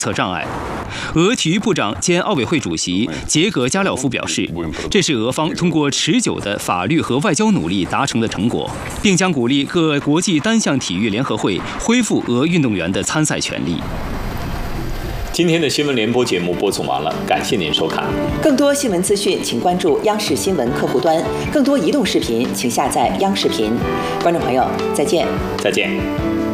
测障碍。俄体育部长兼奥委会主席杰格加廖夫表示，这是俄方通过持久的法律和外交努力达成的成果，并将鼓励各国际单项体育联合会恢复俄运动员的参赛权利。 今天的新闻联播节目播送完了，感谢您收看。 更多新闻资讯，请关注央视新闻客户端；更多移动视频，请下载央视频。观众朋友，再见。 再见。